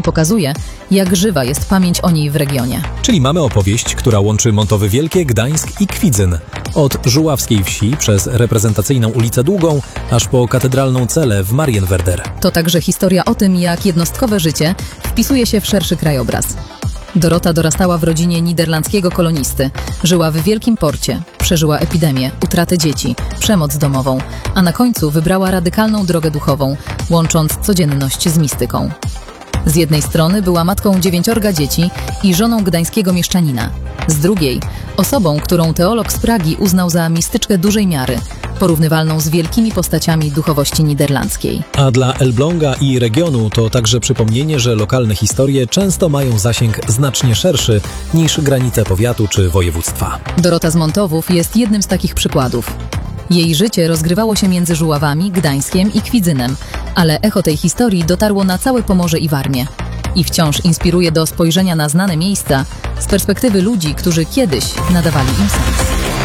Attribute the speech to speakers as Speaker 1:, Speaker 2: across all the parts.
Speaker 1: i pokazuje, jak żywa jest pamięć o niej w regionie.
Speaker 2: Czyli mamy opowieść, która łączy Montowy Wielkie, Gdańsk i Kwidzyn. Od Żuławskiej Wsi przez reprezentacyjną ulicę Długą, aż po katedralną celę w Marienwerder.
Speaker 1: To także historia o tym, jak jednostkowe życie wpisuje się w szerszy krajobraz. Dorota dorastała w rodzinie niderlandzkiego kolonisty, żyła w Wielkim Porcie, przeżyła epidemię, utratę dzieci, przemoc domową, a na końcu wybrała radykalną drogę duchową, łącząc codzienność z mistyką. Z jednej strony była matką 9 dzieci i żoną gdańskiego mieszczanina. Z drugiej osobą, którą teolog z Pragi uznał za mistyczkę dużej miary, porównywalną z wielkimi postaciami duchowości niderlandzkiej.
Speaker 2: A dla Elbląga i regionu to także przypomnienie, że lokalne historie często mają zasięg znacznie szerszy niż granice powiatu czy województwa.
Speaker 1: Dorota z Montowów jest jednym z takich przykładów. Jej życie rozgrywało się między Żuławami, Gdańskiem i Kwidzynem, ale echo tej historii dotarło na całe Pomorze i Warmię. I wciąż inspiruje do spojrzenia na znane miejsca z perspektywy ludzi, którzy kiedyś nadawali im sens.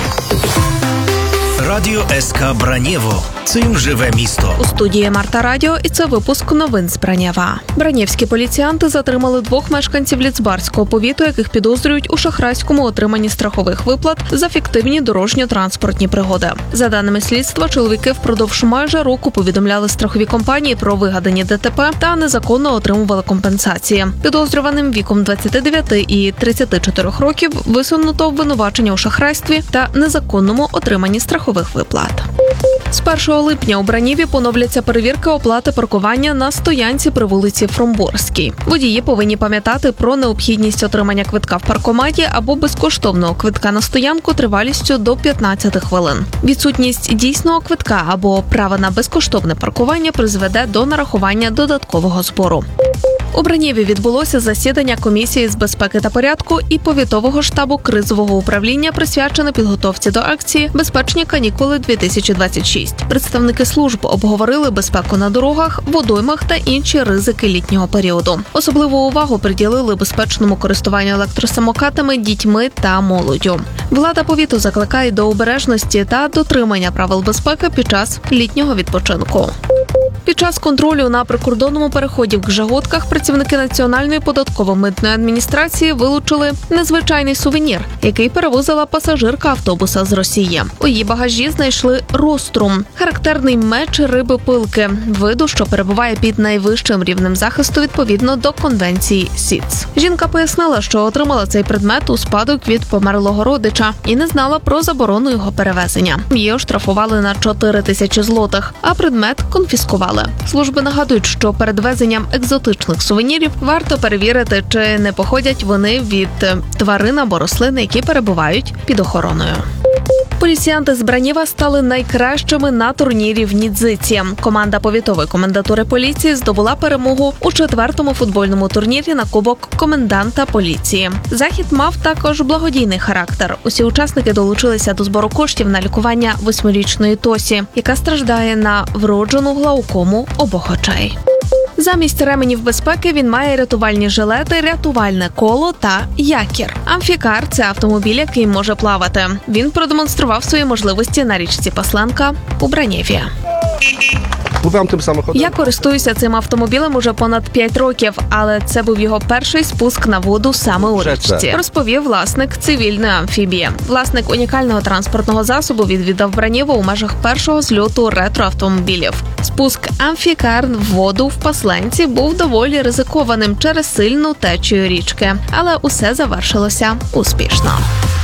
Speaker 3: Радіо СК Бранєво. Це живе місто.
Speaker 4: У студії Марта Радіо, і це випуск новин з Бранєва. Бранєвські поліціянти затримали 2 мешканців Ліцбарського повіту, яких підозрюють у шахрайському отриманні страхових виплат за фіктивні дорожньо-транспортні пригоди. За даними слідства, чоловіки впродовж майже року повідомляли страхові компанії про вигадані ДТП та незаконно отримували компенсації. Підозрюваним віком 29 і 34 років висунуто обвинувачення у шахрайстві та незаконному отриманні страхових виплат. З 1 липня у Бранєві поновляться перевірки оплати паркування на стоянці при вулиці Фромборській. Водії повинні пам'ятати про необхідність отримання квитка в паркоматі або безкоштовного квитка на стоянку тривалістю до 15 хвилин. Відсутність дійсного квитка або права на безкоштовне паркування призведе до нарахування додаткового збору. У Бранєві відбулося засідання Комісії з безпеки та порядку і повітового штабу кризового управління, присвячене підготовці до акції «Безпечні канікули-2026». Представники служб обговорили безпеку на дорогах, водоймах та інші ризики літнього періоду. Особливу увагу приділили безпечному користуванню електросамокатами, дітьми та молоддю. Влада повіту закликає до обережності та дотримання правил безпеки під час літнього відпочинку. Під час контролю на прикордонному переході в Гжеготках працівники Національної податково-митної адміністрації вилучили незвичайний сувенір, який перевозила пасажирка автобуса з Росії. У її багажі знайшли рострум – характерний меч риби-пилки, виду, що перебуває під найвищим рівнем захисту відповідно до конвенції СІЦ. Жінка пояснила, що отримала цей предмет у спадок від померлого родича і не знала про заборону його перевезення. Її оштрафували на 4 тисячі злотих, а предмет конфіскували. Служби нагадують, що перед везенням екзотичних сувенірів варто перевірити, чи не походять вони від тварин або рослин, які перебувають під охороною. Поліціянти з Бранєва стали найкращими на турнірі в Нідзиці. Команда повітової комендатури поліції здобула перемогу у 4-му футбольному турнірі на Кубок коменданта поліції. Захід мав також благодійний характер. Усі учасники долучилися до збору коштів на лікування 8-річної Тосі, яка страждає на вроджену глаукому обох очей. Замість ременів безпеки він має рятувальні жилети, рятувальне коло та якір. Амфікар – це автомобіль, який може плавати. Він продемонстрував свої можливості на річці Пасленка у Бранєві. Я користуюся цим автомобілем уже понад 5 років, але це був його перший спуск на воду саме у річці, розповів власник цивільної амфібії. Власник унікального транспортного засобу відвідав Бранєво у межах першого зльоту ретроавтомобілів. Спуск Амфікар в воду в Пасленці був доволі ризикованим через сильну течію річки, але усе завершилося успішно.